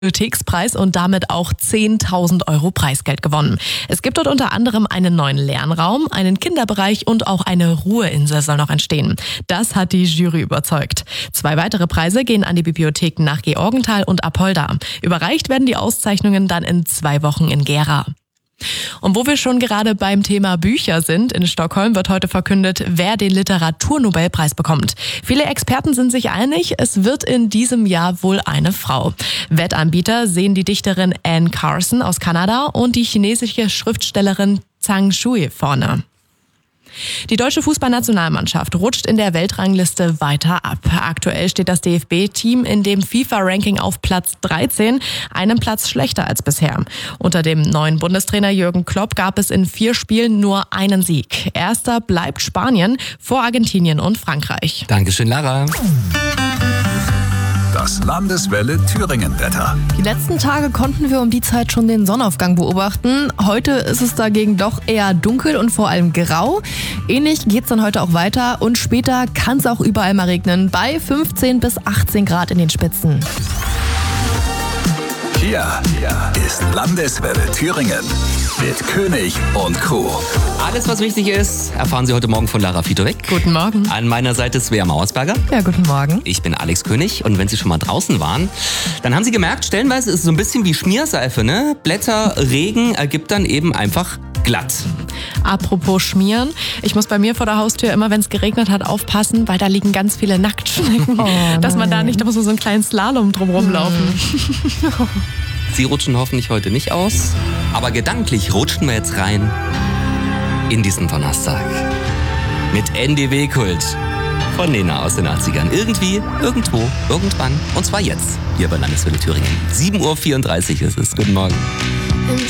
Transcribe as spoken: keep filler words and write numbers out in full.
Bibliothekspreis und damit auch zehntausend Euro Preisgeld gewonnen. Es gibt dort unter anderem einen neuen Lernraum, einen Kinderbereich und auch eine Ruheinsel soll noch entstehen. Das hat die Jury überzeugt. Zwei weitere Preise gehen an die Bibliotheken nach Georgenthal und Apolda. Überreicht werden die Auszeichnungen dann in zwei Wochen in Gera. Und wo wir schon gerade beim Thema Bücher sind, in Stockholm wird heute verkündet, wer den Literaturnobelpreis bekommt. Viele Experten sind sich einig, es wird in diesem Jahr wohl eine Frau. Wettanbieter sehen die Dichterin Anne Carson aus Kanada und die chinesische Schriftstellerin Zhang Shui vorne. Die deutsche Fußballnationalmannschaft rutscht in der Weltrangliste weiter ab. Aktuell steht das D F B-Team in dem FIFA-Ranking auf Platz dreizehn, einen Platz schlechter als bisher. Unter dem neuen Bundestrainer Jürgen Klopp gab es in vier Spielen nur einen Sieg. Erster bleibt Spanien vor Argentinien und Frankreich. Dankeschön, Lara. Das Landeswelle Thüringen-Wetter. Die letzten Tage konnten wir um die Zeit schon den Sonnenaufgang beobachten. Heute ist es dagegen doch eher dunkel und vor allem grau. Ähnlich geht's dann heute auch weiter und später kann es auch überall mal regnen, bei fünfzehn bis achtzehn Grad in den Spitzen. Hier, hier ist Landeswelle Thüringen mit König und Kuh. Alles, was wichtig ist, erfahren Sie heute Morgen von Lara Fiedorek. Guten Morgen. An meiner Seite ist Svea Mauersberger. Ja, guten Morgen. Ich bin Alex König und wenn Sie schon mal draußen waren, dann haben Sie gemerkt, stellenweise ist es so ein bisschen wie Schmierseife, ne? Blätter, Regen ergibt dann eben einfach glatt. Apropos Schmieren, ich muss bei mir vor der Haustür immer, wenn es geregnet hat, aufpassen, weil da liegen ganz viele Nacktschnecken, Oh, dass man da nein. nicht, da muss man so einen kleinen Slalom drumherum laufen. Sie rutschen hoffentlich heute nicht aus, aber gedanklich rutschen wir jetzt rein in diesen Donnerstag. Mit N D W-Kult von Nena aus den achtzigern. Irgendwie, irgendwo, irgendwann und zwar jetzt hier bei Landeswelle Thüringen. sieben Uhr vierunddreißig ist es. Guten Morgen. And